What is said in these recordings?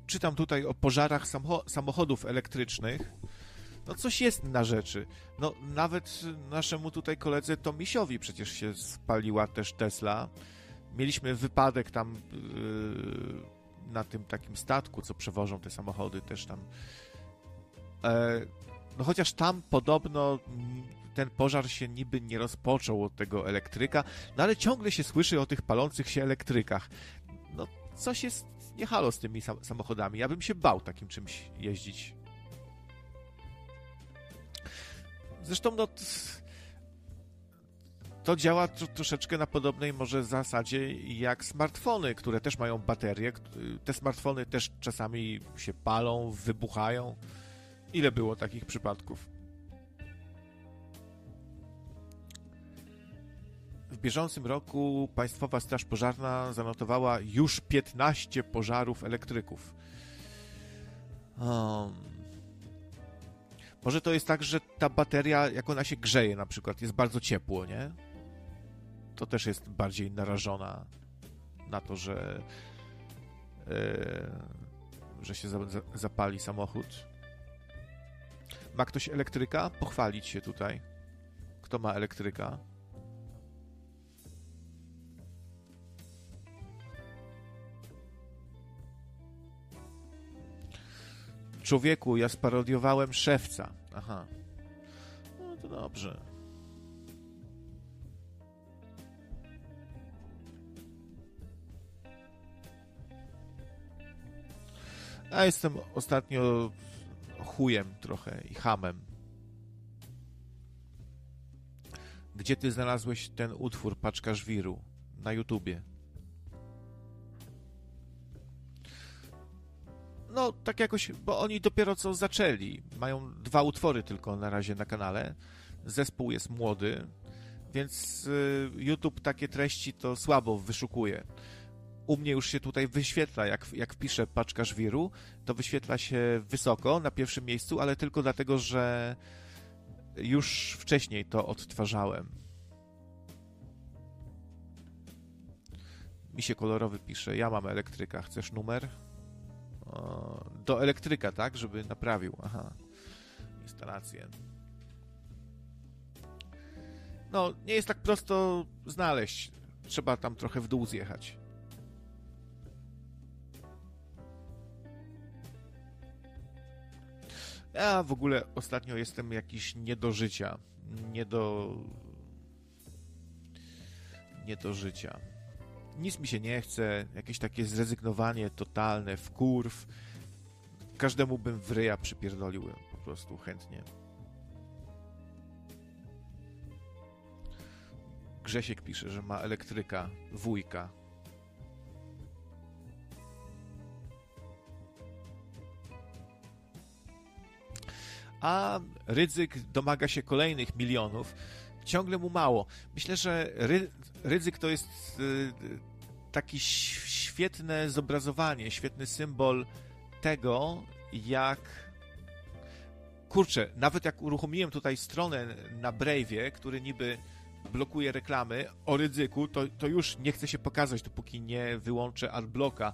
czytam tutaj o pożarach samochodów elektrycznych. No coś jest na rzeczy. No nawet naszemu tutaj koledze Tomisiowi przecież się spaliła też Tesla. Mieliśmy wypadek tam na tym takim statku, co przewożą te samochody też tam. No chociaż tam podobno ten pożar się niby nie rozpoczął od tego elektryka, no ale ciągle się słyszy o tych palących się elektrykach. No coś jest nie halo z tymi samochodami. Ja bym się bał takim czymś jeździć. Zresztą no to działa troszeczkę na podobnej może zasadzie jak smartfony, które też mają baterie. Te smartfony też czasami się palą, wybuchają. Ile było takich przypadków? W bieżącym roku Państwowa Straż Pożarna zanotowała już 15 pożarów elektryków. Może to jest tak, że ta bateria, jak ona się grzeje na przykład, jest bardzo ciepło, nie? To też jest bardziej narażona na to, że się zapali samochód. Ma ktoś elektryka? Pochwalić się tutaj. Kto ma elektryka? Człowieku, ja sparodiowałem szewca. Aha. No to dobrze. Ja jestem ostatnio chujem trochę i chamem. Gdzie ty znalazłeś ten utwór Paczka Żwiru? Na YouTubie. No, tak jakoś, bo oni dopiero co zaczęli. Mają 2 utwory tylko na razie na kanale. Zespół jest młody, więc YouTube takie treści to słabo wyszukuje. U mnie już się tutaj wyświetla, jak wpiszę Paczka Żwiru, to wyświetla się wysoko, na pierwszym miejscu, ale tylko dlatego, że już wcześniej to odtwarzałem. Misie Kolorowy pisze, ja mam elektryka, chcesz numer? Do elektryka, tak? Żeby naprawił. Aha. Instalację. No, nie jest tak prosto znaleźć. Trzeba tam trochę w dół zjechać. Ja w ogóle ostatnio jestem jakiś nie do życia. Nie do życia. Nic mi się nie chce, jakieś takie zrezygnowanie totalne, wkurw. Każdemu bym w ryja przypierdolił po prostu chętnie. Grzesiek pisze, że ma elektryka, wujka. A Rydzyk domaga się kolejnych milionów. Ciągle mu mało. Myślę, że Rydzyk to jest taki świetne zobrazowanie, świetny symbol tego, jak... Kurczę, nawet jak uruchomiłem tutaj stronę na Brave'ie, który niby blokuje reklamy o Rydzyku, to już nie chce się pokazać, dopóki nie wyłączę adblocka.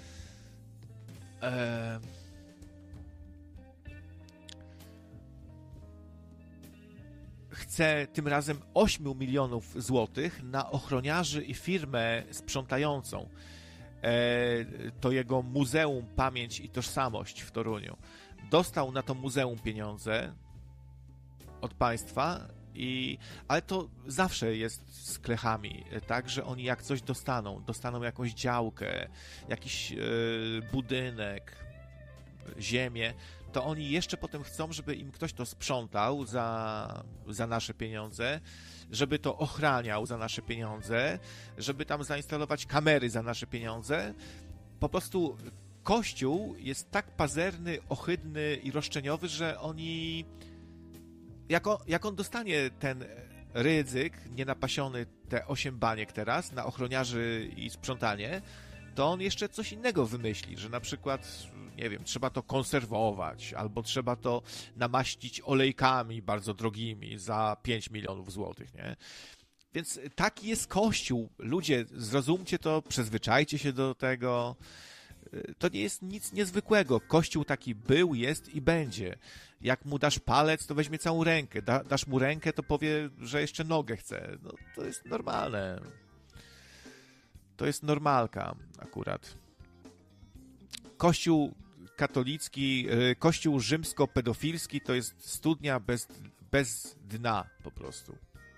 Chce tym razem 8 milionów złotych na ochroniarzy i firmę sprzątającą. To jego Muzeum Pamięć i Tożsamość w Toruniu. Dostał na to muzeum pieniądze od państwa, ale to zawsze jest z klechami, tak, że oni jak coś dostaną jakąś działkę, jakiś budynek, ziemię, to oni jeszcze potem chcą, żeby im ktoś to sprzątał za nasze pieniądze, żeby to ochraniał za nasze pieniądze, żeby tam zainstalować kamery za nasze pieniądze. Po prostu Kościół jest tak pazerny, ohydny i roszczeniowy, że oni... Jak on dostanie ten Rydzyk, nienapasiony, te 8 baniek teraz, na ochroniarzy i sprzątanie, to on jeszcze coś innego wymyśli, że na przykład, nie wiem, trzeba to konserwować, albo trzeba to namaścić olejkami bardzo drogimi za 5 milionów złotych, nie? Więc taki jest Kościół. Ludzie, zrozumcie to, przyzwyczajcie się do tego. To nie jest nic niezwykłego. Kościół taki był, jest i będzie. Jak mu dasz palec, to weźmie całą rękę. Dasz mu rękę, to powie, że jeszcze nogę chce. No, to jest normalne. To jest normalka akurat. Kościół katolicki, kościół rzymsko-pedofilski to jest studnia bez dna po prostu.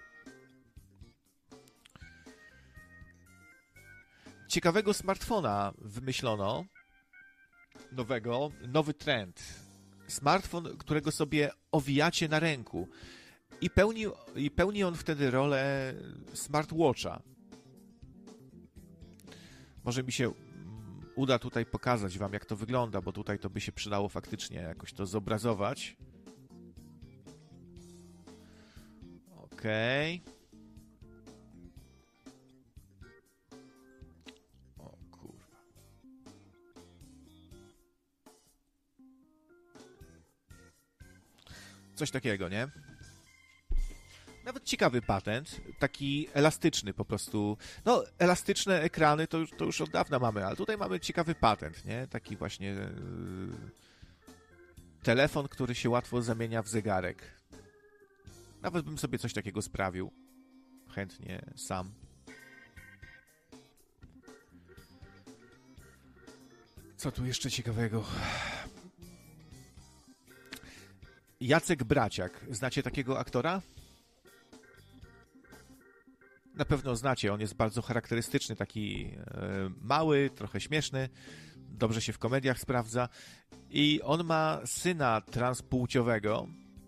Ciekawego smartfona wymyślono, nowy trend. Smartfon, którego sobie owijacie na ręku i pełni on wtedy rolę smartwatcha. Może mi się uda tutaj pokazać wam, jak to wygląda, bo tutaj to by się przydało faktycznie jakoś to zobrazować. Okej. O kurwa. Coś takiego, nie? Nawet ciekawy patent, taki elastyczny po prostu. No, elastyczne ekrany to już od dawna mamy, ale tutaj mamy ciekawy patent, nie? Taki właśnie telefon, który się łatwo zamienia w zegarek. Nawet bym sobie coś takiego sprawił. Chętnie sam. Co tu jeszcze ciekawego? Jacek Braciak. Znacie takiego aktora? Na pewno znacie, on jest bardzo charakterystyczny, taki mały, trochę śmieszny, dobrze się w komediach sprawdza i on ma syna transpłciowego.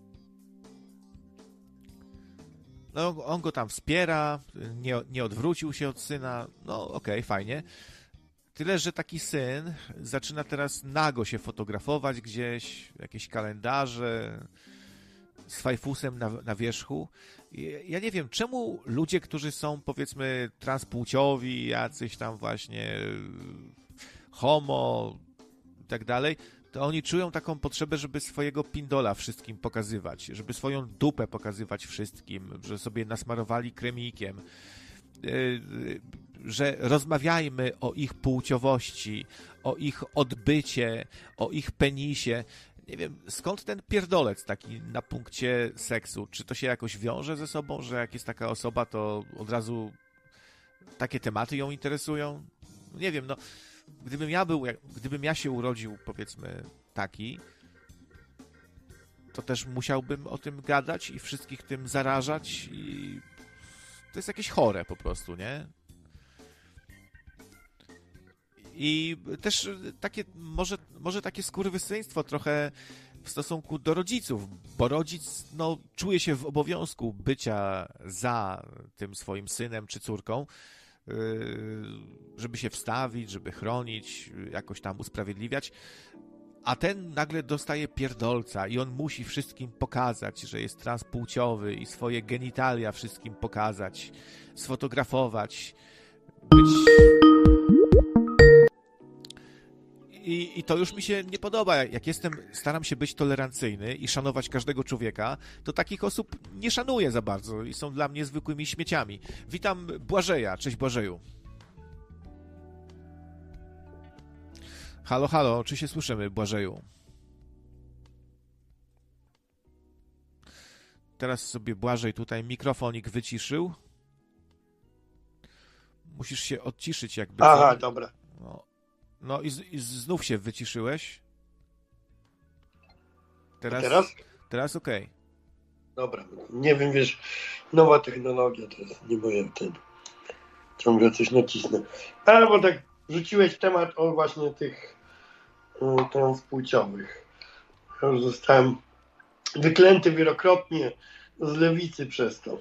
No, on go tam wspiera, nie odwrócił się od syna, no okej, fajnie. Tyle, że taki syn zaczyna teraz nago się fotografować gdzieś, jakieś kalendarze z fajfusem na wierzchu. Ja nie wiem, czemu ludzie, którzy są, powiedzmy, transpłciowi, jacyś tam właśnie homo i tak dalej, to oni czują taką potrzebę, żeby swojego pindola wszystkim pokazywać, żeby swoją dupę pokazywać wszystkim, że sobie nasmarowali kremikiem, że rozmawiajmy o ich płciowości, o ich odbycie, o ich penisie. Nie wiem, skąd ten pierdolec taki na punkcie seksu? Czy to się jakoś wiąże ze sobą, że jak jest taka osoba, to od razu takie tematy ją interesują? Nie wiem, no, gdybym ja się urodził, powiedzmy, taki, to też musiałbym o tym gadać i wszystkich tym zarażać i to jest jakieś chore po prostu, nie? I też takie, może takie skurwysyństwo trochę w stosunku do rodziców, bo rodzic no, czuje się w obowiązku bycia za tym swoim synem czy córką, żeby się wstawić, żeby chronić, jakoś tam usprawiedliwiać, a ten nagle dostaje pierdolca i on musi wszystkim pokazać, że jest transpłciowy i swoje genitalia wszystkim pokazać, sfotografować, być... I to już mi się nie podoba. Jak staram się być tolerancyjny i szanować każdego człowieka, to takich osób nie szanuję za bardzo i są dla mnie zwykłymi śmieciami. Witam Błażeja. Cześć Błażeju. Halo, halo, czy się słyszymy, Błażeju? Teraz sobie Błażej tutaj mikrofonik wyciszył. Musisz się odciszyć jakby. Aha, dobra. No i znów się wyciszyłeś. Teraz? Teraz okej. Dobra. Nie wiem, wiesz, nowa technologia to jest nie moje ten. Ciągle coś nacisnę. Bo tak rzuciłeś temat o właśnie tych transpłciowych. Ja już zostałem wyklęty wielokrotnie z lewicy przez to.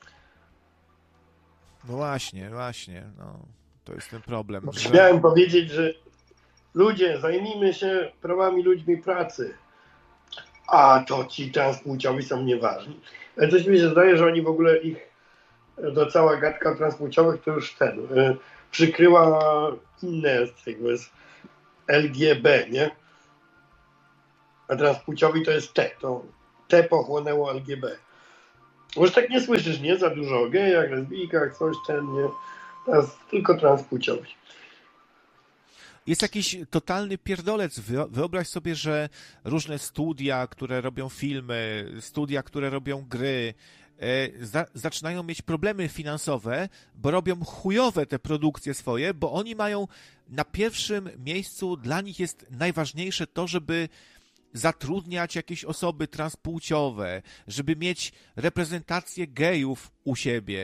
No właśnie, no. To jest ten problem. Chciałem powiedzieć, że ludzie, zajmijmy się prawami ludźmi pracy. A to ci transpłciowi są nieważni. Ale coś mi się zdaje, że oni w ogóle to cała gadka transpłciowych to już przykryła inne z tego jest LGB, nie? A transpłciowi to jest T. To T pochłonęło LGB. Może tak nie słyszysz, nie? Za dużo o gejach, lesbijkach, coś nie? Teraz tylko transpłciowi. jest jakiś totalny pierdolec. Wyobraź sobie, że różne studia, które robią filmy, studia, które robią gry, zaczynają mieć problemy finansowe, bo robią chujowe te produkcje swoje, bo oni mają na pierwszym miejscu, dla nich jest najważniejsze to, żeby zatrudniać jakieś osoby transpłciowe, żeby mieć reprezentację gejów u siebie,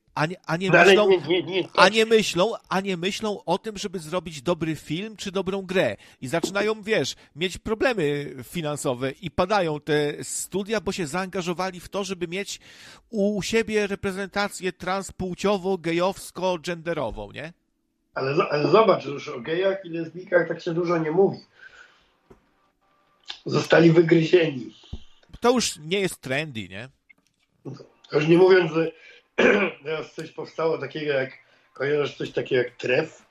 a nie myślą o tym, żeby zrobić dobry film czy dobrą grę. I zaczynają, wiesz, mieć problemy finansowe i padają te studia, bo się zaangażowali w to, żeby mieć u siebie reprezentację transpłciowo, gejowsko, genderową, nie? Ale zobacz, że już o gejach i lesbijkach tak się dużo nie mówi. Zostali wygryzieni. To już nie jest trendy, nie? Już nie mówiąc, że teraz coś powstało takiego jak, kojarzysz coś takiego jak TERF?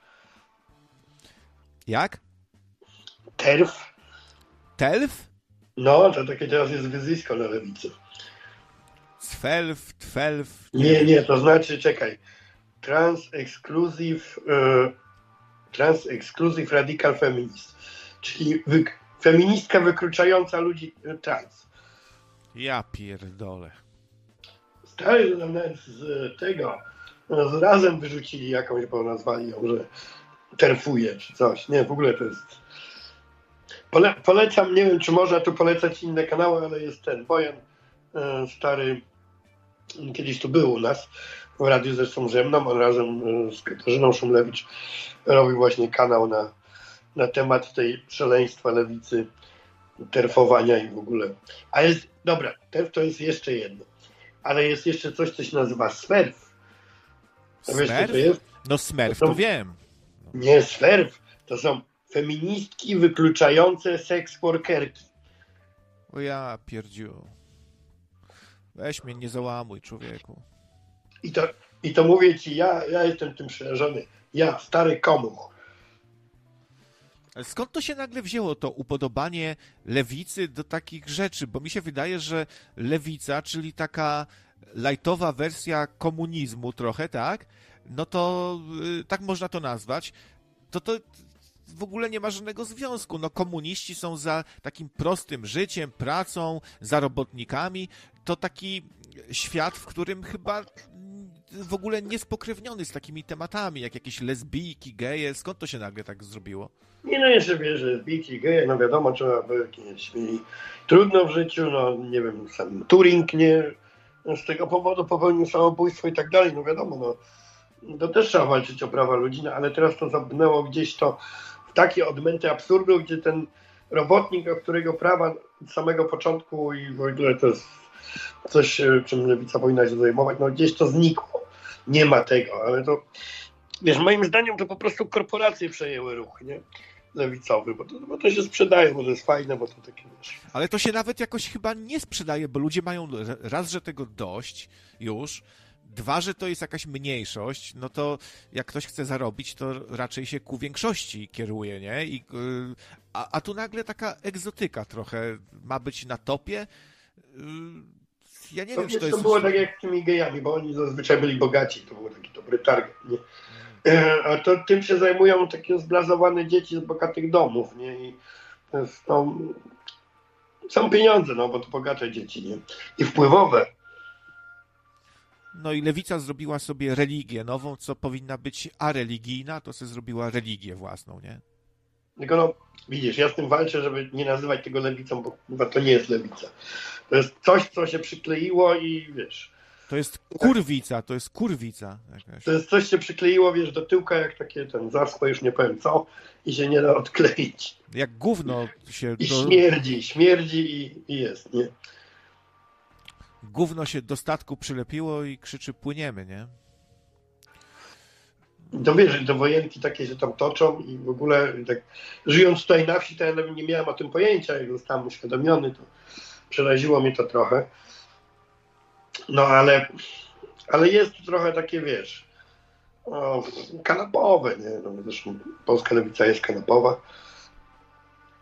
Jak? TERF? TELF? No, to takie teraz jest wyzwisko na lewicy. Cfelf, tfelf. Nie, to znaczy, czekaj. Trans Exclusive Radical Feminist. Czyli feministka wykluczająca ludzi trans. Ja pierdolę. Stary, że nawet z tego, z Razem wyrzucili jakąś, bo nazwali ją, że terfuje czy coś. Nie, w ogóle to jest... Polecam, nie wiem, czy można tu polecać inne kanały, ale jest ten Bojan stary, kiedyś tu był u nas w radiu, zresztą ze mną, on razem z Katarzyną Szumlewicz robił właśnie kanał na temat tej szaleństwa lewicy, terfowania i w ogóle. A jest, dobra, terf to jest jeszcze jedno. Ale jest jeszcze coś, co się nazywa swerw. Wiesz, co to jest? No smerf to wiem. Nie, swerw. To są feministki wykluczające seks workerki. O ja pierdziu. Weź mnie, nie załamuj, człowieku. I to mówię ci, ja jestem tym przerażony. Ja, stary komuch. Ale skąd to się nagle wzięło, to upodobanie lewicy do takich rzeczy? Bo mi się wydaje, że lewica, czyli taka lajtowa wersja komunizmu trochę, tak? No to tak można to nazwać. To w ogóle nie ma żadnego związku. No komuniści są za takim prostym życiem, pracą, za robotnikami. To taki świat, w którym chyba w ogóle niespokrewniony z takimi tematami, jak jakieś lesbijki, geje. Skąd to się nagle tak zrobiło? Nie, no jeszcze wiesz, lesbijki, geje, no wiadomo, trzeba by jakieś mieli trudno w życiu, no nie wiem, sam Turing nie z tego powodu popełnił samobójstwo i tak dalej, no wiadomo, no to też trzeba walczyć o prawa ludzi, no ale teraz to zabrnęło gdzieś to w takie odmęty absurdu, gdzie ten robotnik, o którego prawa od samego początku i w ogóle to jest coś, czym lewica powinna się zajmować, no gdzieś to znikło. Nie ma tego, ale to wiesz, moim zdaniem to po prostu korporacje przejęły ruch, nie? Lewicowy, bo to się sprzedaje, bo to jest fajne, bo to takie wiesz. Ale to się nawet jakoś chyba nie sprzedaje, bo ludzie mają raz, że tego dość już, dwa, że to jest jakaś mniejszość, no to jak ktoś chce zarobić, to raczej się ku większości kieruje, nie? A tu nagle taka egzotyka trochę ma być na topie. Ja nie wiem, czy to jest... To było tak jak z tymi gejami, bo oni zazwyczaj byli bogaci, to był taki dobry target, nie? A to tym się zajmują takie zblazowane dzieci z bogatych domów, nie? I to jest, no, są pieniądze, no bo to bogate dzieci, nie? I wpływowe. No i lewica zrobiła sobie religię nową, co powinna być areligijna, to sobie zrobiła religię własną, nie? Tylko no, widzisz, ja z tym walczę, żeby nie nazywać tego lewicą, bo to nie jest lewica. To jest coś, co się przykleiło i wiesz... To jest kurwica, to jest kurwica. Jakaś. To jest coś, się przykleiło, wiesz, do tyłka, jak takie ten zaschłe, już nie powiem co, i się nie da odkleić. Jak gówno się... I śmierdzi i jest, nie? Gówno się do statku przylepiło i krzyczy płyniemy, nie? To wiesz, że to wojenki takie się tam toczą i w ogóle tak, żyjąc tutaj na wsi, to ja nie miałem o tym pojęcia, jak zostałem uświadomiony, to przeraziło mnie to trochę. No ale jest to trochę takie, wiesz, kanapowe, nie? No, zresztą polska lewica jest kanapowa.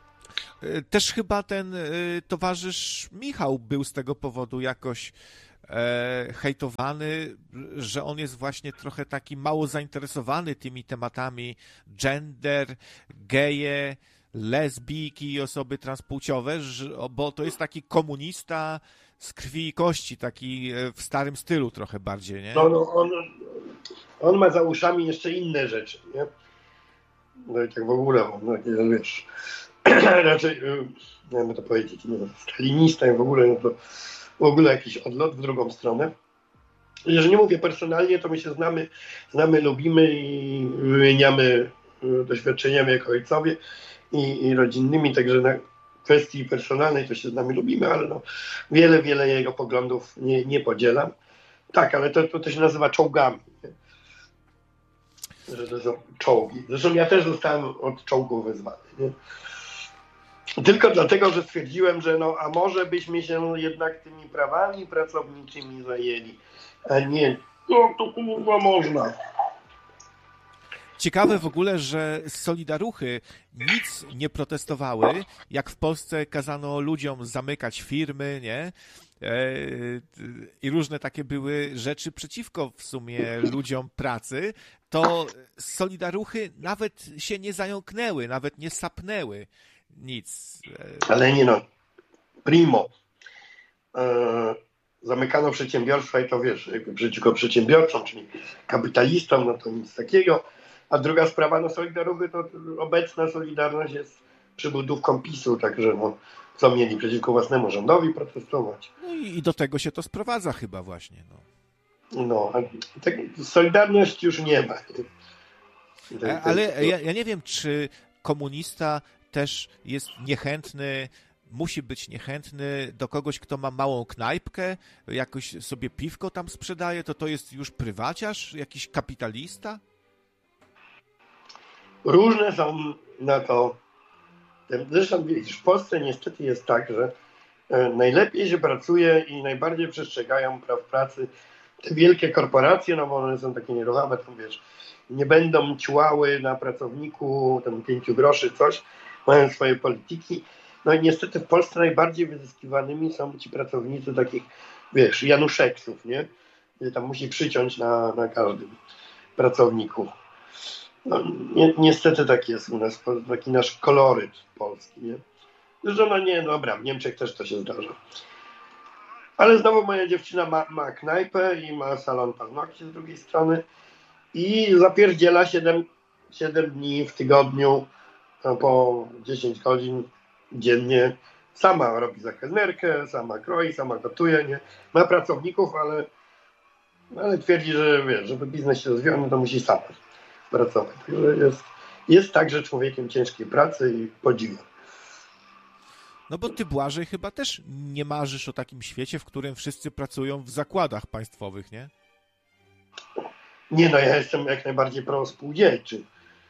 Też chyba ten towarzysz Michał był z tego powodu jakoś hejtowany, że on jest właśnie trochę taki mało zainteresowany tymi tematami gender, geje, lesbijki i osoby transpłciowe, bo to jest taki komunista z krwi i kości, taki w starym stylu trochę bardziej, nie? On ma za uszami jeszcze inne rzeczy, nie? No i tak w ogóle, no, wiesz, raczej, jakby to powiedzieć, no, stalinista i w ogóle, no to w ogóle jakiś odlot w drugą stronę. Jeżeli nie mówię personalnie, to my się znamy, lubimy i wymieniamy doświadczeniami jako ojcowie i rodzinnymi, także na kwestii personalnej to się z nami lubimy, ale no, wiele jego poglądów nie podzielam. Tak, ale to się nazywa czołgami. Nie? Że to są czołgi. Zresztą ja też zostałem od czołgów wezwany. Nie? Tylko dlatego, że stwierdziłem, że no, a może byśmy się jednak tymi prawami pracowniczymi zajęli, a nie, no to kurwa można. Ciekawe w ogóle, że Solidaruchy nic nie protestowały, jak w Polsce kazano ludziom zamykać firmy, nie? I różne takie były rzeczy przeciwko w sumie ludziom pracy, to Solidaruchy nawet się nie zająknęły, nawet nie sapnęły. Nic. Ale nie no, primo. Zamykano przedsiębiorstwa i to wiesz, jakby przeciwko przedsiębiorcom, czyli kapitalistom, no to nic takiego. A druga sprawa, no Solidaruchy, to obecna Solidarność jest przybudówką PiS-u, także no, co mieli przeciwko własnemu rządowi protestować. No i do tego się to sprowadza chyba właśnie. No, tak, Solidarność już nie ma. Ale ja nie wiem, czy komunista też jest niechętny, musi być niechętny do kogoś, kto ma małą knajpkę, jakoś sobie piwko tam sprzedaje, to jest już prywaciarz, jakiś kapitalista? Różne są na to. Zresztą widzisz, w Polsce niestety jest tak, że najlepiej się pracuje i najbardziej przestrzegają praw pracy te wielkie korporacje, no bo one są takie nieruchome, tam wiesz, nie będą ciłały na pracowniku tam 5 groszy coś, mają swoje polityki. No i niestety w Polsce najbardziej wyzyskiwanymi są ci pracownicy takich, wiesz, Januszeksów, nie? Gdzie tam musi przyciąć na każdym pracowniku. No, niestety tak jest u nas, taki nasz koloryt polski, nie? Zresztą no nie, dobra, w Niemczech też to się zdarza. Ale znowu moja dziewczyna ma knajpę i ma salon paznokci z drugiej strony i zapierdziela 7 dni w tygodniu po 10 godzin dziennie. Sama robi za kelnerkę, sama kroi, sama gotuje, nie? Ma pracowników, ale twierdzi, że wiesz, żeby biznes się rozwijał, no to musi sama pracować. Także jest także człowiekiem ciężkiej pracy i podziwiam. No bo ty, Błażej, chyba też nie marzysz o takim świecie, w którym wszyscy pracują w zakładach państwowych, nie? Nie, no ja jestem jak najbardziej prospółdzielczy.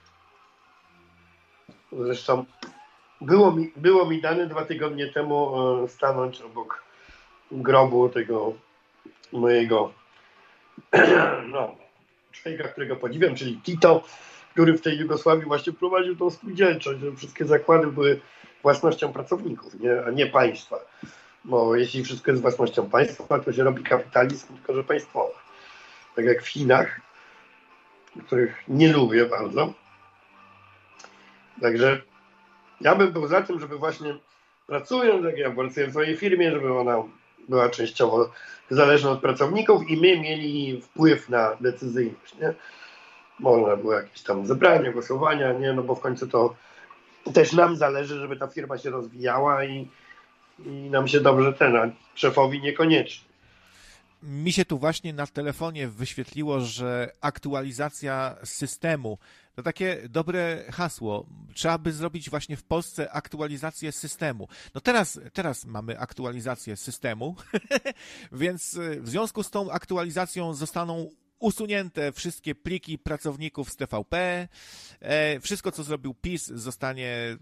Zresztą było mi dane 2 tygodnie temu stanąć obok grobu tego mojego no, człowieka, którego podziwiam, czyli Tito, który w tej Jugosławii właśnie prowadził tą spółdzielczość, że wszystkie zakłady były własnością pracowników, nie, a nie państwa. Bo jeśli wszystko jest własnością państwa, to się robi kapitalizm, tylko że państwowy. Tak jak w Chinach, których nie lubię bardzo. Także ja bym był za tym, żeby właśnie pracując, jak ja pracuję w swojej firmie, żeby ona była częściowo zależna od pracowników i my mieli wpływ na decyzyjność, nie? Można było jakieś tam zebrania, głosowania, nie? No bo w końcu to też nam zależy, żeby ta firma się rozwijała i nam się dobrze a szefowi niekoniecznie. Mi się tu właśnie na telefonie wyświetliło, że aktualizacja systemu to takie dobre hasło. Trzeba by zrobić właśnie w Polsce aktualizację systemu. No teraz mamy aktualizację systemu, więc w związku z tą aktualizacją zostaną usunięte wszystkie pliki pracowników z TVP. Wszystko, co zrobił PiS, zostanie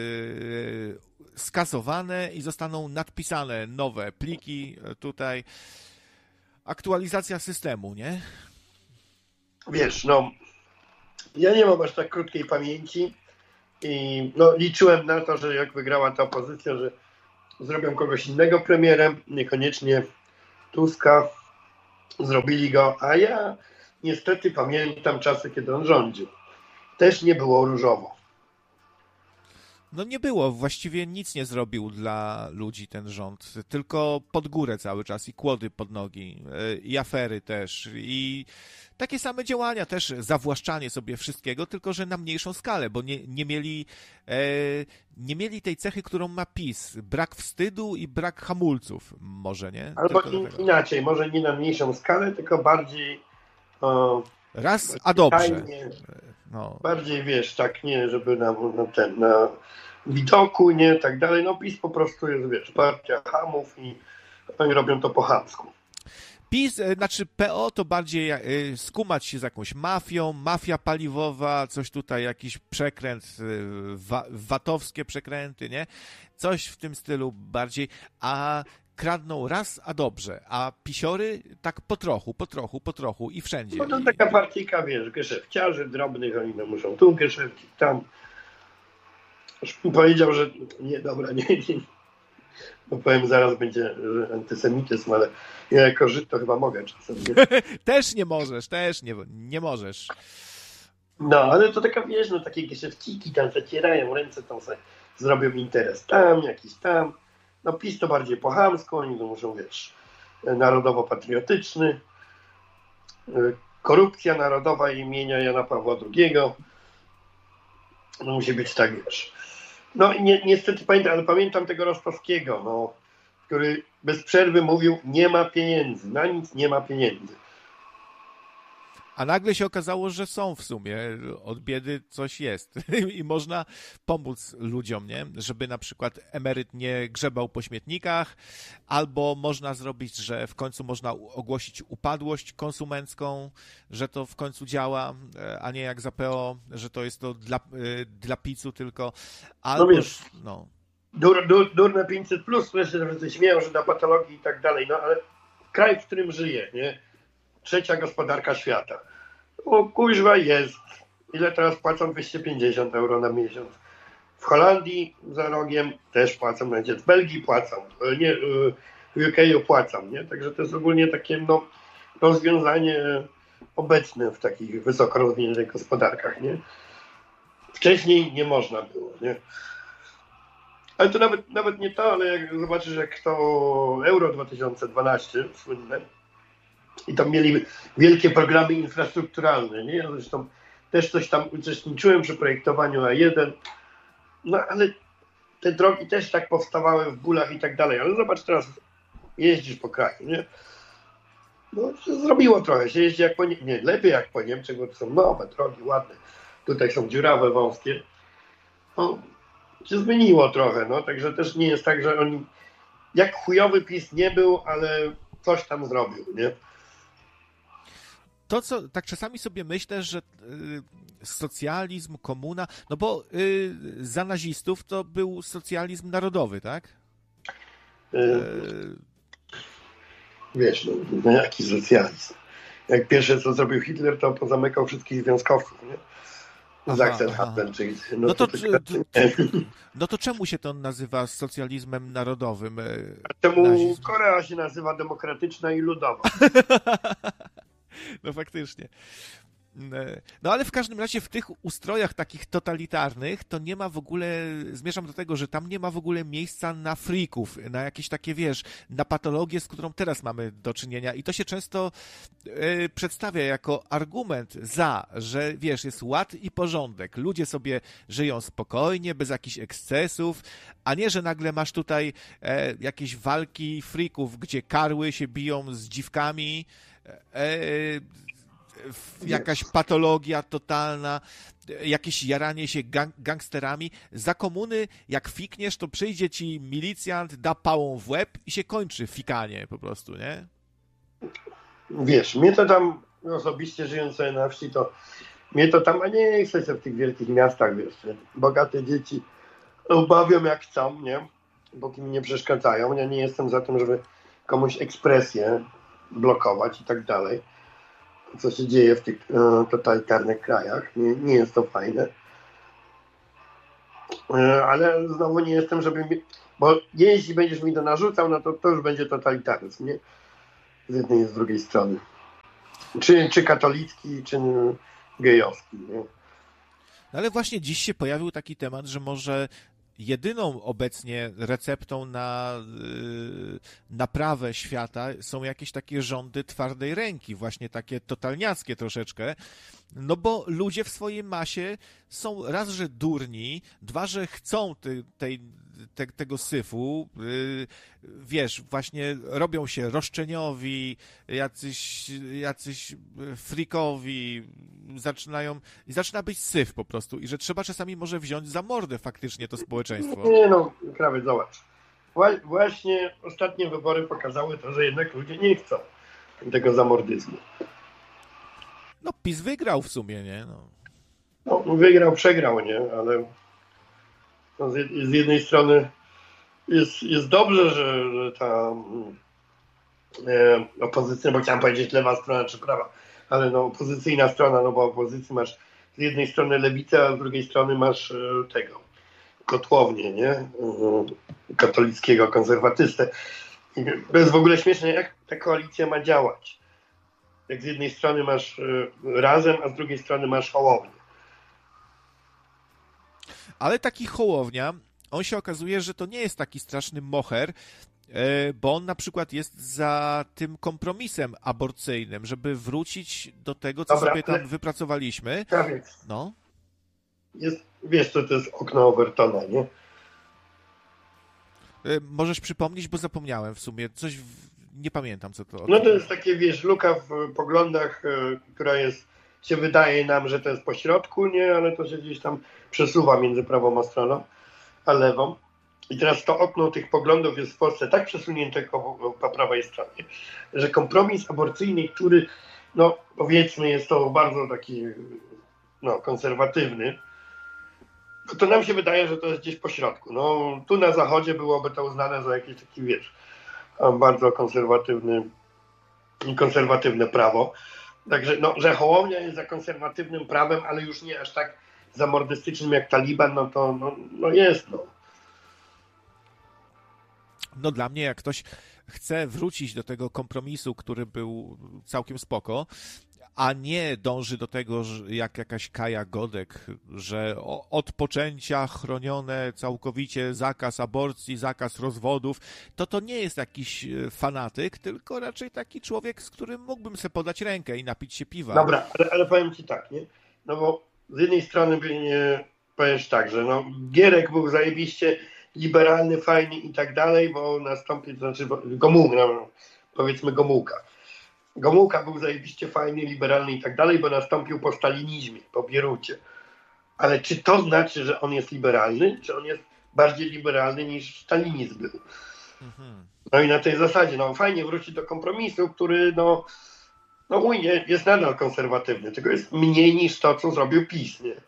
skasowane i zostaną nadpisane nowe pliki tutaj. Aktualizacja systemu, nie? Wiesz, no ja nie mam aż tak krótkiej pamięci i no, liczyłem na to, że jak wygrała ta opozycja, że zrobią kogoś innego premierem, niekoniecznie Tuska, zrobili go, a ja niestety pamiętam czasy, kiedy on rządził. Też nie było różowo. No nie było, właściwie nic nie zrobił dla ludzi ten rząd, tylko pod górę cały czas i kłody pod nogi, i afery też, i takie same działania też, zawłaszczanie sobie wszystkiego, tylko że na mniejszą skalę, bo nie mieli tej cechy, którą ma PiS, brak wstydu i brak hamulców, może, nie? Albo inaczej, może nie na mniejszą skalę, tylko bardziej raz, a dobrze. Tajnie, bardziej, wiesz, tak, nie, żeby na widoku, nie, tak dalej. No PiS po prostu jest, wiesz, partia chamów i oni robią to po chamsku. PiS, znaczy PO to bardziej skumać się z jakąś mafią, mafia paliwowa, coś tutaj, jakiś przekręt, VAT-owskie przekręty, nie? Coś w tym stylu bardziej, a kradną raz, a dobrze, a pisiory tak po trochu i wszędzie. No to taka partyjka, wiesz, geszefciarzy drobnych, oni no muszą tu geszefci, tam. Już mi powiedział, że nie, dobra, nie. Bo powiem, zaraz będzie że antysemityzm, ale ja jako Żyd to chyba mogę czasem. Nie? Też nie możesz, nie możesz. No, ale to taka, wiesz, no takie geszefciki tam zacierają ręce, tam sobie zrobią interes tam, jakiś tam. No PiS to bardziej po chamsku, oni to muszą, wiesz, narodowo-patriotyczny. Korupcja narodowa imienia Jana Pawła II. No musi być tak, wiesz. No i niestety pamiętam tego Rostowskiego, no, który bez przerwy mówił, nie ma pieniędzy, na nic nie ma pieniędzy. A nagle się okazało, że są w sumie, od biedy coś jest i można pomóc ludziom, nie? Żeby na przykład emeryt nie grzebał po śmietnikach, albo można zrobić, że w końcu można ogłosić upadłość konsumencką, że to w końcu działa, a nie jak za PO, że to jest to dla PiS-u tylko. Albo, no wiesz, no. Durne 500 plus, wszyscy śmieją, że na patologii i tak dalej, no ale kraj, w którym żyje, nie? Trzecia gospodarka świata. O kuźwa jest. Ile teraz płacą? 250 euro na miesiąc. W Holandii za rogiem też płacą, w Belgii płacą, nie, w UK płacą, nie? Także to jest ogólnie takie no, rozwiązanie obecne w takich wysoko rozwiniętych gospodarkach, nie? Wcześniej nie można było, nie? Ale to nawet nie to, ale jak zobaczysz, jak to Euro 2012 słynne, i tam mieli wielkie programy infrastrukturalne, nie? Zresztą też coś tam uczestniczyłem przy projektowaniu A1, no ale te drogi też tak powstawały w bólach i tak dalej, ale zobacz teraz, jeździsz po kraju, nie? No się zrobiło trochę, się jeździ jak po nie, lepiej jak po Niemczech, bo to są nowe drogi, ładne, tutaj są dziurawe, wąskie, no się zmieniło trochę, no, także też nie jest tak, że oni, jak chujowy PiS nie był, ale coś tam zrobił, nie? To, co tak czasami sobie myślę, że socjalizm, komuna, no bo za nazistów to był socjalizm narodowy, tak? Wiesz, no jaki socjalizm. Jak pierwsze, co zrobił Hitler, to pozamykał wszystkich związkowców, nie? Sachsenhausen, czyli... No to czemu się to nazywa socjalizmem narodowym? A czemu nazizm? Korea się nazywa demokratyczna i ludowa? No faktycznie. No ale w każdym razie w tych ustrojach takich totalitarnych to nie ma w ogóle, zmierzam do tego, że tam nie ma w ogóle miejsca na freaków, na jakieś takie, wiesz, na patologię, z którą teraz mamy do czynienia i to się często przedstawia jako argument za, że wiesz, jest ład i porządek, ludzie sobie żyją spokojnie, bez jakichś ekscesów, a nie, że nagle masz tutaj jakieś walki freaków, gdzie karły się biją z dziwkami, jakaś patologia totalna, jakieś jaranie się gangsterami. Za komuny, jak fikniesz, to przyjdzie ci milicjant, da pałą w łeb i się kończy fikanie po prostu, nie? Wiesz, mnie to tam, osobiście żyjąc sobie na wsi, to mnie to tam, a nie chcę się w tych wielkich miastach, wiesz, bogate dzieci bawią jak chcą, nie? Póki mi nie przeszkadzają. Ja nie jestem za tym, żeby komuś ekspresję blokować i tak dalej. Co się dzieje w tych totalitarnych krajach. Nie jest to fajne. Ale znowu nie jestem, żeby... Bo jeśli będziesz mi to narzucał, no to już będzie totalitaryzm, nie? z jednej i z drugiej strony. Czy katolicki, czy gejowski. Nie? No ale właśnie dziś się pojawił taki temat, że może jedyną obecnie receptą na naprawę świata są jakieś takie rządy twardej ręki, właśnie takie totalniackie troszeczkę, no bo ludzie w swojej masie są raz, że durni, dwa, że chcą tego syfu, wiesz, właśnie robią się roszczeniowi, jacyś frikowi, zaczyna być syf po prostu i że trzeba czasami może wziąć za mordę faktycznie to społeczeństwo. Nie no, krawy, zobacz. Właśnie ostatnie wybory pokazały to, że jednak ludzie nie chcą tego zamordyzmu. No PiS wygrał w sumie, nie? No, wygrał, przegrał, nie? Ale no, z jednej strony jest dobrze, że ta opozycja, bo chciałem powiedzieć lewa strona czy prawa, ale no opozycyjna strona, no bo opozycji masz z jednej strony lewicę, a z drugiej strony masz tego kotłownię, nie? Katolickiego konserwatystę. I to jest w ogóle śmieszne, jak ta koalicja ma działać. Jak z jednej strony masz Razem, a z drugiej strony masz Hołownię. Ale taki Hołownia, on się okazuje, że to nie jest taki straszny moher, bo on na przykład jest za tym kompromisem aborcyjnym, żeby wrócić do tego, co sobie tam wypracowaliśmy. No. Wiesz, co to jest okno Overtona, nie? Możesz przypomnieć, bo zapomniałem w sumie. Nie pamiętam, co to. No to jest takie, wiesz, luka w poglądach, która się wydaje nam, że to jest po środku, nie? Ale to się gdzieś tam przesuwa między prawą stroną a lewą. I teraz to okno tych poglądów jest w Polsce tak przesunięte po prawej stronie, że kompromis aborcyjny, który, no powiedzmy, jest to bardzo taki, no, konserwatywny, no to nam się wydaje, że to jest gdzieś po środku. No, tu na zachodzie byłoby to uznane za jakiś taki, wiesz, bardzo konserwatywne prawo. Także, no, że Hołownia jest za konserwatywnym prawem, ale już nie aż tak zamordystycznym jak Taliban, no to no jest, no. No dla mnie, jak ktoś chce wrócić do tego kompromisu, który był całkiem spoko, a nie dąży do tego, jak jakaś Kaja Godek, że od poczęcia chronione całkowicie zakaz aborcji, zakaz rozwodów, to nie jest jakiś fanatyk, tylko raczej taki człowiek, z którym mógłbym sobie podać rękę i napić się piwa. Dobra, ale powiem ci tak, nie? No bo z jednej strony powiesz tak, że no Gierek był zajebiście liberalny, fajny i tak dalej, bo nastąpi, to znaczy powiedzmy Gomułka. Gomułka był zajebiście fajny, liberalny i tak dalej, bo nastąpił po stalinizmie, po Bierucie. Ale czy to znaczy, że on jest liberalny? Czy on jest bardziej liberalny niż stalinizm był? No i na tej zasadzie, no fajnie wrócić do kompromisu, który no jest nadal konserwatywny, tylko jest mniej niż to, co zrobił PiS, nie?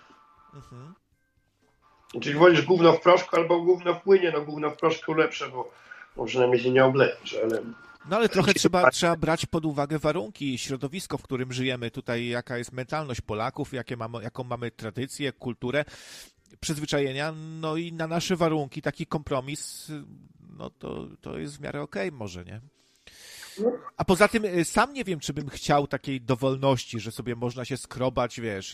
Czyli wolisz gówno w proszku albo gówno w płynie, no gówno w proszku lepsze, bo przynajmniej się nie oblejesz, ale... No ale trochę trzeba brać pod uwagę warunki, środowisko, w którym żyjemy tutaj, jaka jest mentalność Polaków, jaką mamy tradycję, kulturę, przyzwyczajenia, no i na nasze warunki taki kompromis, no to jest w miarę okej może, nie? A poza tym sam nie wiem, czy bym chciał takiej dowolności, że sobie można się skrobać, wiesz,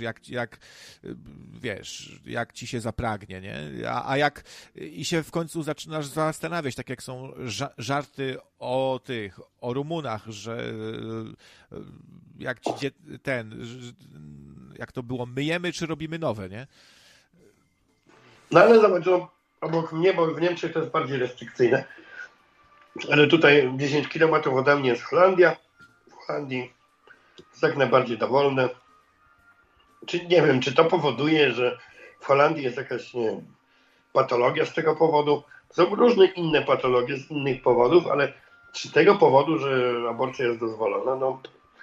jak ci się zapragnie, nie? A jak i się w końcu zaczynasz zastanawiać, tak jak są żarty o Rumunach, że jak ci jak to było, myjemy czy robimy nowe, nie? No ale zobacz, obok mnie, bo w Niemczech to jest bardziej restrykcyjne. Ale tutaj 10 km ode mnie jest Holandia. W Holandii jest jak najbardziej dowolne. Nie wiem, czy to powoduje, że w Holandii jest jakaś, nie wiem, patologia z tego powodu. Są różne inne patologie z innych powodów, ale czy tego powodu, że aborcja jest dozwolona? No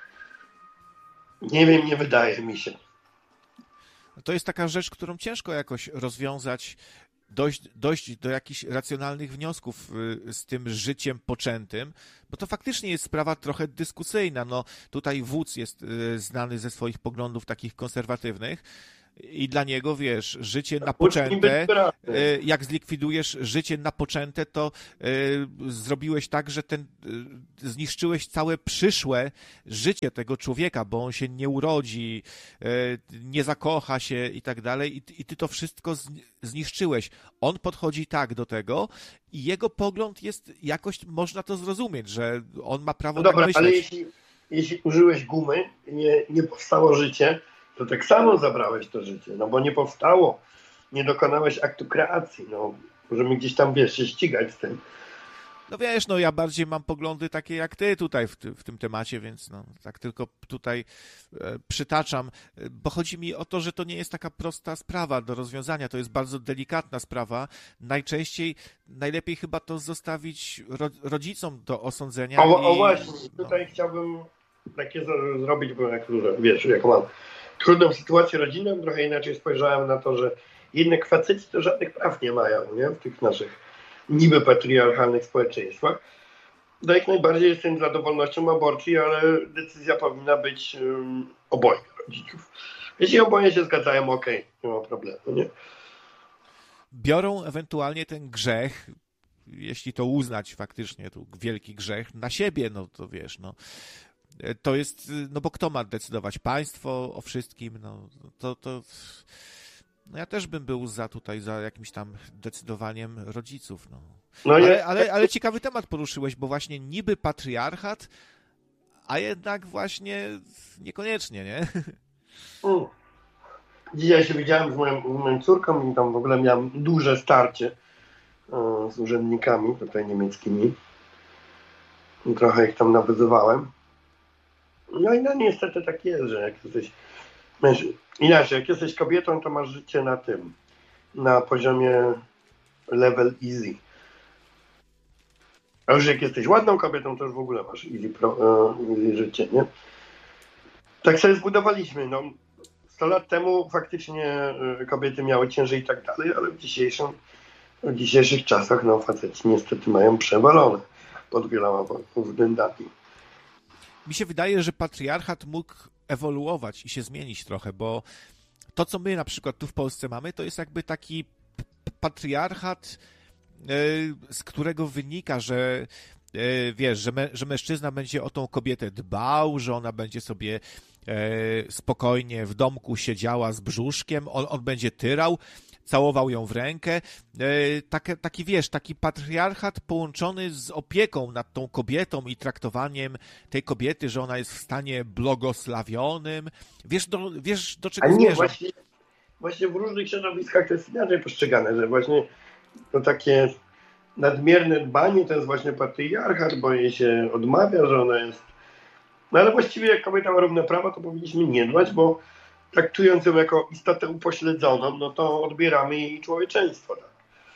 nie wiem, nie wydaje mi się. To jest taka rzecz, którą ciężko jakoś rozwiązać, dojść do jakichś racjonalnych wniosków z tym życiem poczętym, bo to faktycznie jest sprawa trochę dyskusyjna. No, tutaj wódz jest znany ze swoich poglądów takich konserwatywnych i dla niego, wiesz, życie Ucz mi być napoczęte, bratem. jak zlikwidujesz życie napoczęte, to zrobiłeś tak, że zniszczyłeś całe przyszłe życie tego człowieka, bo on się nie urodzi, nie zakocha się i tak dalej, i ty to wszystko zniszczyłeś. On podchodzi tak do tego i jego pogląd jest, jakoś można to zrozumieć, że on ma prawo No tak dobra, myśleć. ale jeśli użyłeś gumy i nie powstało życie, to tak samo zabrałeś to życie, no bo nie powstało, nie dokonałeś aktu kreacji, no możemy gdzieś tam, wiesz, się ścigać z tym. No wiesz, no ja bardziej mam poglądy takie jak ty tutaj w tym temacie, więc no tak tylko tutaj przytaczam, bo chodzi mi o to, że to nie jest taka prosta sprawa do rozwiązania, to jest bardzo delikatna sprawa. Najlepiej chyba to zostawić rodzicom do osądzenia. O właśnie, tutaj chciałbym takie zrobić, bo jak wiesz, jak mam trudną sytuację rodzinną, trochę inaczej spojrzałem na to, że jednak faceci to żadnych praw nie mają, nie? W tych naszych niby patriarchalnych społeczeństwach. No jak najbardziej jestem za dowolnością aborcji, ale decyzja powinna być obojga rodziców. Jeśli oboje się zgadzają, okej, nie ma problemu, nie? Biorą ewentualnie ten grzech, jeśli to uznać faktycznie, tu wielki grzech, na siebie, no to wiesz, no. To jest, no bo kto ma decydować? Państwo o wszystkim, no no ja też bym był za jakimś tam decydowaniem rodziców, no. Ale ciekawy temat poruszyłeś, bo właśnie niby patriarchat, a jednak właśnie niekoniecznie, nie? Dzisiaj się widziałem z moją córką i tam w ogóle miałem duże starcie z urzędnikami tutaj niemieckimi. I trochę ich tam nawyzywałem. No i no niestety tak jest, że jak jesteś inaczej, jak jesteś kobietą, to masz życie na poziomie level easy. A już jak jesteś ładną kobietą, to już w ogóle masz easy życie, nie? Tak sobie zbudowaliśmy, no. 100 lat temu faktycznie kobiety miały ciężej i tak dalej, ale w dzisiejszych czasach no faceci niestety mają przewalone pod wieloma względami. Mi się wydaje, że patriarchat mógł ewoluować i się zmienić trochę, bo to, co my na przykład tu w Polsce mamy, to jest jakby taki patriarchat, z którego wynika, że wiesz, że mężczyzna będzie o tą kobietę dbał, że ona będzie sobie spokojnie w domku siedziała z brzuszkiem, on będzie tyrał, całował ją w rękę. Taki, wiesz, taki patriarchat połączony z opieką nad tą kobietą i traktowaniem tej kobiety, że ona jest w stanie błogosławionym. Wiesz do czego zmierzam? Właśnie w różnych środowiskach to jest inaczej postrzegane, że właśnie to takie nadmierne dbanie to jest właśnie patriarchat, bo jej się odmawia, że ona jest... No ale właściwie jak kobieta ma równe prawa, to powinniśmy nie dbać, bo traktując ją jako istotę upośledzoną, no to odbieramy jej człowieczeństwo. Tak?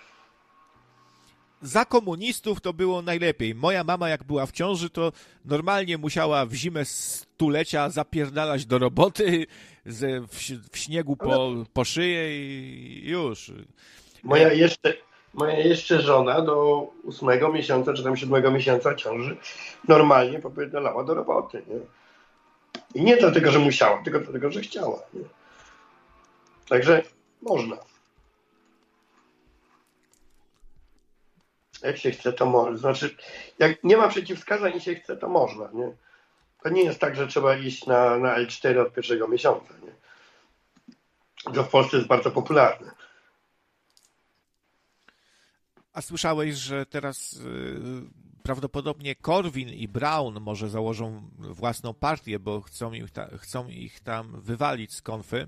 Za komunistów to było najlepiej. Moja mama jak była w ciąży, to normalnie musiała w zimę stulecia zapierdalać do roboty, w śniegu po szyję i już. Moja jeszcze żona do 8 miesiąca, czy tam 7 miesiąca ciąży normalnie popierdalała do roboty, nie? I nie dlatego, że musiała, tylko dlatego, że chciała, nie? Także można. Jak się chce, to można. Znaczy, jak nie ma przeciwwskazań i się chce, to można, nie? To nie jest tak, że trzeba iść na L4 od 1 miesiąca, nie? To w Polsce jest bardzo popularne. A słyszałeś, że teraz prawdopodobnie Korwin i Braun może założą własną partię, bo chcą ich tam wywalić z konfy.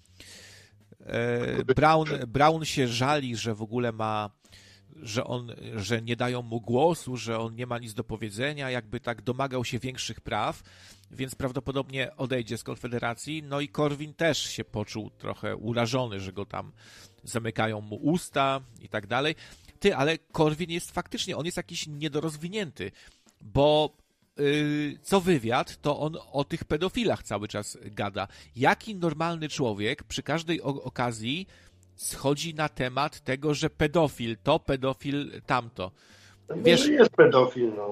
Braun się żali, że w ogóle że nie dają mu głosu, że on nie ma nic do powiedzenia, jakby tak domagał się większych praw, więc prawdopodobnie odejdzie z Konfederacji. No i Korwin też się poczuł trochę urażony, że go tam zamykają mu usta i tak dalej. Ale Korwin jest faktycznie, on jest jakiś niedorozwinięty, bo co wywiad, to on o tych pedofilach cały czas gada. Jaki normalny człowiek przy każdej okazji schodzi na temat tego, że pedofil to, pedofil tamto. Wiesz, jest pedofil, no.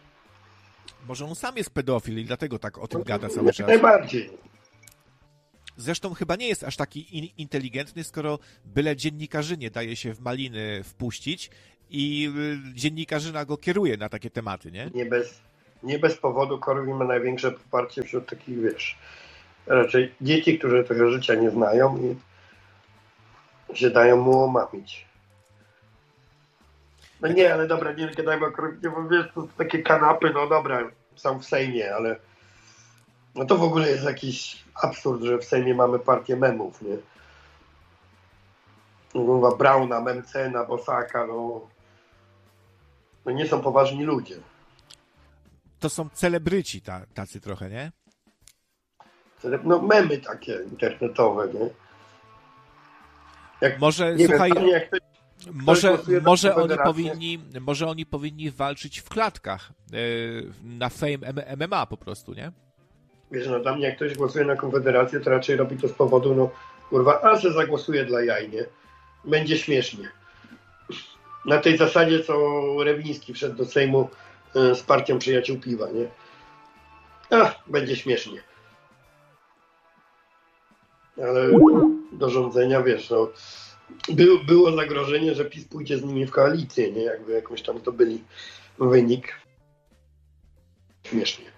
Może on sam jest pedofil i dlatego tak o tym gada cały czas. Najbardziej. Zresztą chyba nie jest aż taki inteligentny, skoro byle dziennikarzynie daje się w maliny wpuścić i dziennikarzyna go kieruje na takie tematy, nie? Nie bez powodu Korwin ma największe poparcie wśród takich, wiesz, raczej dzieci, które tego życia nie znają i się dają mu omamić. No nie, ale dobra, nie gadajmy o Korwinie, bo wiesz, to takie kanapy, no dobra, są w Sejmie, ale no to w ogóle jest jakiś absurd, że w Sejmie mamy partię memów, nie? Mówiła Brauna, Memcena, Bosaka, no nie są poważni ludzie. To są celebryci tacy trochę, nie? No memy takie internetowe, nie? Jak, może, nie słuchaj, wiem, jak może oni powinni walczyć w klatkach na Fame MMA po prostu, nie? Wiesz, no dla mnie jak ktoś głosuje na Konfederację, to raczej robi to z powodu, no kurwa, a se zagłosuje dla jaj, nie? Będzie śmiesznie. Na tej zasadzie, co Rewiński wszedł do Sejmu z partią Przyjaciół Piwa, nie? Będzie śmiesznie. Ale do rządzenia, wiesz, no było zagrożenie, że PiS pójdzie z nimi w koalicję, nie? Jakby jakąś tam zdobyli wynik. Śmiesznie.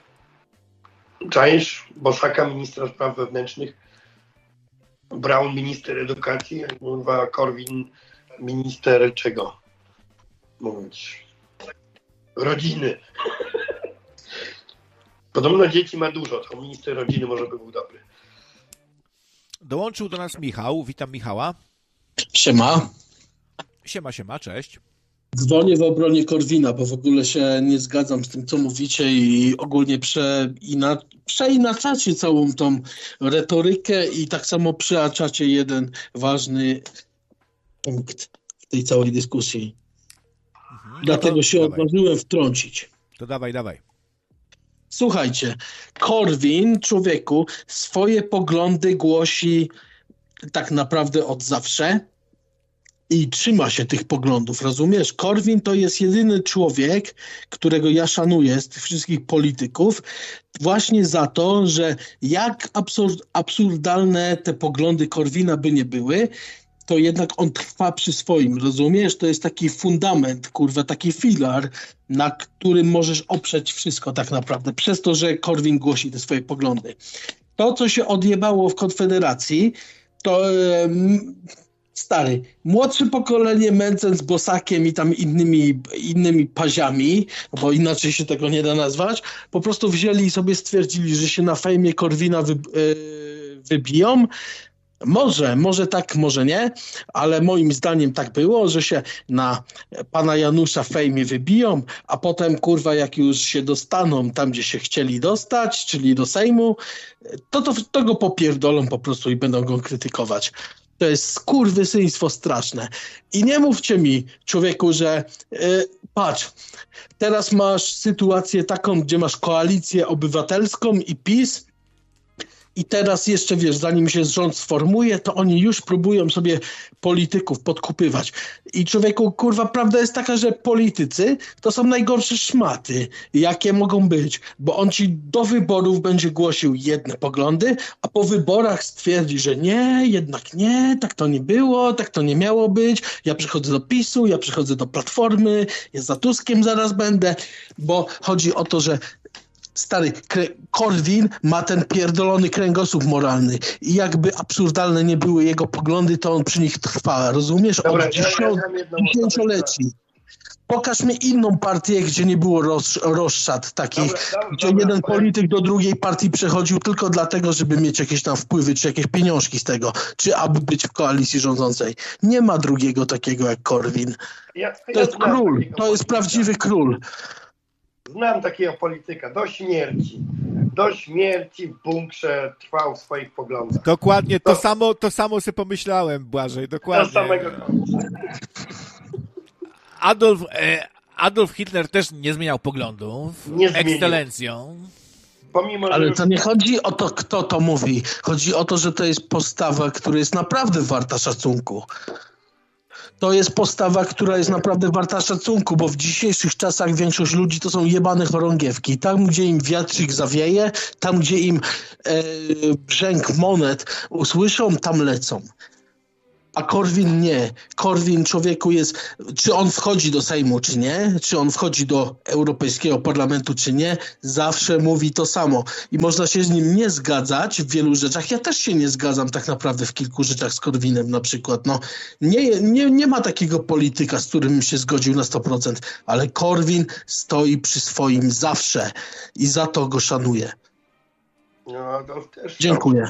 Czaisz Bosaka, ministra spraw wewnętrznych, Braun, minister edukacji, a Korwin, minister czego? Mówić. Rodziny. Podobno dzieci ma dużo, to minister rodziny może by był dobry. Dołączył do nas Michał. Witam Michała. Siema. Siema, cześć. Dzwonię w obronie Korwina, bo w ogóle się nie zgadzam z tym, co mówicie i ogólnie przeinaczacie całą tą retorykę i tak samo przeaczacie jeden ważny punkt w tej całej dyskusji. Dlatego się odważyłem wtrącić. To dawaj. Słuchajcie, Korwin, człowieku, swoje poglądy głosi tak naprawdę od zawsze i trzyma się tych poglądów, rozumiesz? Korwin to jest jedyny człowiek, którego ja szanuję z tych wszystkich polityków, właśnie za to, że jak absurdalne te poglądy Korwina by nie były, to jednak on trwa przy swoim, rozumiesz? To jest taki fundament, kurwa, taki filar, na którym możesz oprzeć wszystko tak naprawdę, przez to, że Korwin głosi te swoje poglądy. To, co się odjebało w Konfederacji, to stary, młodsze pokolenie Mencen z Bosakiem i tam innymi paziami, bo inaczej się tego nie da nazwać, po prostu wzięli i sobie stwierdzili, że się na fejmie Korwina wybiją. Może tak, może nie, ale moim zdaniem tak było, że się na pana Janusza w fejmie wybiją, a potem, kurwa, jak już się dostaną tam, gdzie się chcieli dostać, czyli do Sejmu, to go popierdolą po prostu i będą go krytykować. To jest skurwysyństwo straszne. I nie mówcie mi, człowieku, że patrz, teraz masz sytuację taką, gdzie masz koalicję obywatelską i PiS, i teraz jeszcze, wiesz, zanim się rząd sformuje, to oni już próbują sobie polityków podkupywać. I człowieku, kurwa, prawda jest taka, że politycy to są najgorsze szmaty, jakie mogą być. Bo on ci do wyborów będzie głosił jedne poglądy, a po wyborach stwierdzi, że nie, jednak nie, tak to nie było, tak to nie miało być. Ja przychodzę do PiS-u, ja przychodzę do Platformy, ja za Tuskiem zaraz będę, bo chodzi o to, że stary, Korwin ma ten pierdolony kręgosłup moralny i jakby absurdalne nie były jego poglądy, to on przy nich trwa, rozumiesz? Dobra, Od dziesięcioleci. Pokaż mi inną partię, gdzie nie było roszczad takich, gdzie jeden polityk do drugiej partii przechodził tylko dlatego, żeby mieć jakieś tam wpływy, czy jakieś pieniążki z tego, czy aby być w koalicji rządzącej. Nie ma drugiego takiego jak Korwin. To jest król, to jest prawdziwy król. Znam takiego polityka, do śmierci w bunkrze trwał w swoich poglądach. Dokładnie, to samo sobie pomyślałem, Błażej, dokładnie. Do samego końca. Adolf Hitler też nie zmieniał poglądów. Nie zmienił. Ekscelencją. Ale to nie chodzi o to, kto to mówi. Chodzi o to, że to jest postawa, która jest naprawdę warta szacunku. To jest postawa, która jest naprawdę warta szacunku, bo w dzisiejszych czasach większość ludzi to są jebane chorągiewki. Tam, gdzie im wiatrzyk zawieje, tam, gdzie im brzęk monet usłyszą, tam lecą. A Korwin nie. Korwin, człowieku, jest... Czy on wchodzi do Sejmu, czy nie? Czy on wchodzi do Europejskiego Parlamentu, czy nie? Zawsze mówi to samo. I można się z nim nie zgadzać w wielu rzeczach. Ja też się nie zgadzam tak naprawdę w kilku rzeczach z Korwinem na przykład. No, nie ma takiego polityka, z którym bym się zgodził na 100%. Ale Korwin stoi przy swoim zawsze. I za to go szanuję. No, to też Dziękuję.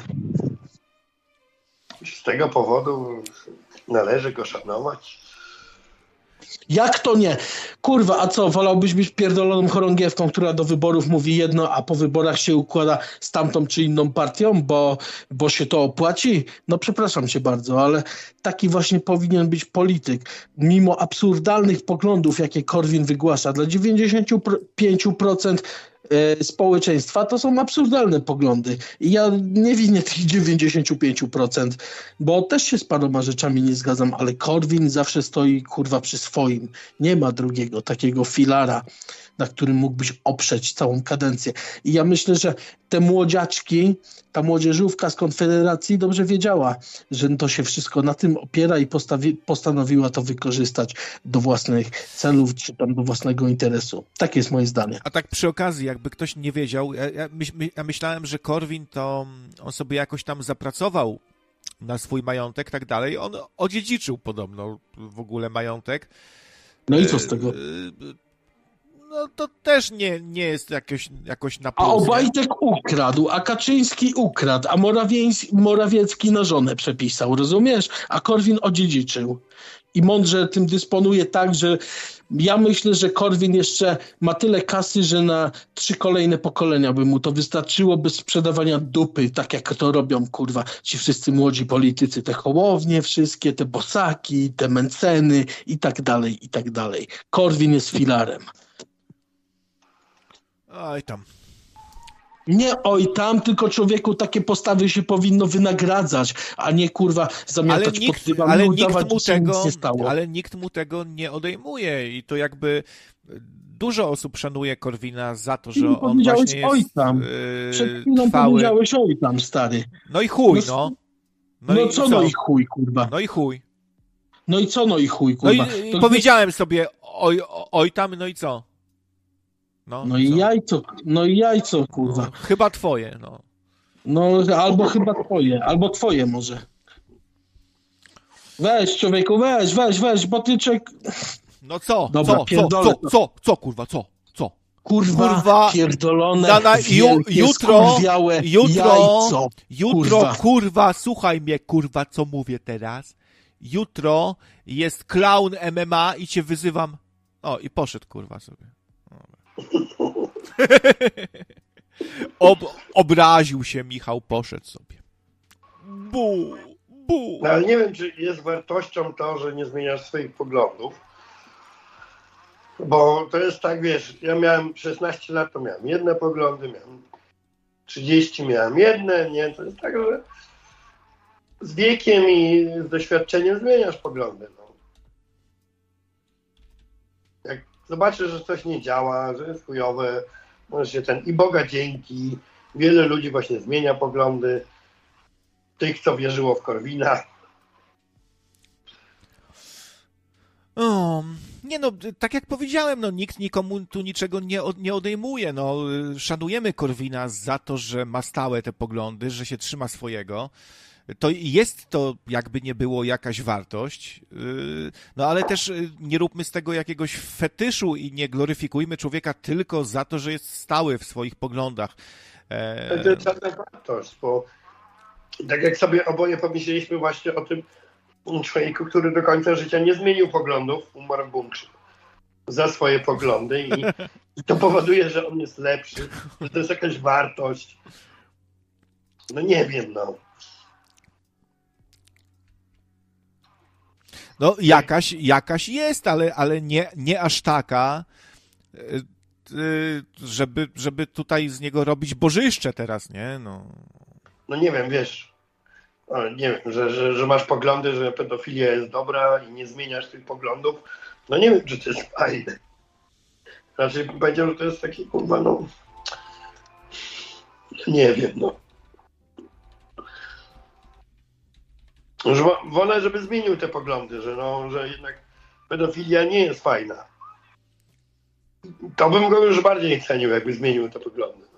Z tego powodu należy go szanować. Jak to nie? Kurwa, a co, wolałbyś być pierdoloną chorągiewką, która do wyborów mówi jedno, a po wyborach się układa z tamtą czy inną partią, bo się to opłaci? No przepraszam cię bardzo, ale taki właśnie powinien być polityk. Mimo absurdalnych poglądów, jakie Korwin wygłasza, dla 95% społeczeństwa to są absurdalne poglądy. I ja nie winię tych 95%, bo też się z paroma rzeczami nie zgadzam, ale Korwin zawsze stoi kurwa przy swoim. Nie ma drugiego takiego filara, na którym mógłbyś oprzeć całą kadencję. I ja myślę, że te młodziaczki, ta młodzieżówka z Konfederacji dobrze wiedziała, że to się wszystko na tym opiera i postanowiła to wykorzystać do własnych celów, czy tam do własnego interesu. Tak jest moje zdanie. A tak przy okazji, jakby ktoś nie wiedział, ja myślałem, że Korwin to on sobie jakoś tam zapracował na swój majątek, tak dalej. On odziedziczył podobno w ogóle majątek. No i co z tego? No to też nie jest jakoś na plus. A Obajtek ukradł, a Kaczyński ukradł, a Morawiecki na żonę przepisał, rozumiesz? A Korwin odziedziczył. I mądrze tym dysponuje tak, że ja myślę, że Korwin jeszcze ma tyle kasy, że na 3 kolejne pokolenia by mu to wystarczyło bez sprzedawania dupy, tak jak to robią, kurwa, ci wszyscy młodzi politycy, te Hołownie wszystkie, te Bosaki, te Menceny i tak dalej, i tak dalej. Korwin jest filarem. Oj tam. Nie oj tam, tylko człowieku takie postawy się powinno wynagradzać, a nie kurwa zamiatać pod dywan, ale nikt mu tego nie odejmuje i to jakby dużo osób szanuje Korwina za to, że on właśnie jest oj tam. Przed chwilą trwały. powiedziałeś oj tam, stary. No i chuj, no. No co no i chuj, kurwa. No i chuj. No i co no i chuj, kurwa. No i powiedziałem sobie oj tam, no i co? No i jajco, kurwa. No, chyba twoje, no. No, albo chyba twoje, albo twoje może. Weź, człowieku, weź, bo ty No co? Dobra, Co, kurwa, co? Kurwa, pierdolone, jutro, kurwa, słuchaj mnie, kurwa, co mówię teraz. Jutro jest clown MMA i cię wyzywam. O, i poszedł, kurwa, sobie. Obraził się Michał, poszedł sobie. Bu. No, ale nie wiem, czy jest wartością to, że nie zmieniasz swoich poglądów. Bo to jest tak, wiesz, ja miałem 16 lat, to miałem jedne poglądy, miałem 30, miałem jedne, nie? To jest tak, że z wiekiem i z doświadczeniem zmieniasz poglądy. No. Jak zobaczysz, że coś nie działa, że jest chujowe, możesz się i Boga dzięki, wiele ludzi właśnie zmienia poglądy, tych, co wierzyło w Korwina. O, nie no, tak jak powiedziałem, no nikt nikomu tu niczego nie odejmuje, no szanujemy Korwina za to, że ma stałe te poglądy, że się trzyma swojego, to jest to jakby nie było jakaś wartość, no ale też nie róbmy z tego jakiegoś fetyszu i nie gloryfikujmy człowieka tylko za to, że jest stały w swoich poglądach. To jest żadna wartość, bo tak jak sobie oboje pomyśleliśmy właśnie o tym człowieku, który do końca życia nie zmienił poglądów, umarł w bunkrze za swoje poglądy i to powoduje, że on jest lepszy, że to jest jakaś wartość. No nie wiem, no. No jakaś jest, ale nie aż taka, żeby tutaj z niego robić bożyszcze teraz, nie? No nie wiem, wiesz, nie wiem, że masz poglądy, że pedofilia jest dobra i nie zmieniasz tych poglądów. No nie wiem, czy to jest fajne. Raczej bym powiedział, że to jest taki kurwa, no nie wiem, no. Że wolę, żeby zmienił te poglądy, że jednak pedofilia nie jest fajna. To bym go już bardziej cenił, jakby zmienił te poglądy.